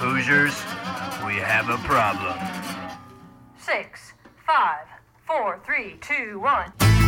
Hoosiers, we have a problem. 6, 5, 4, 3, 2, 1.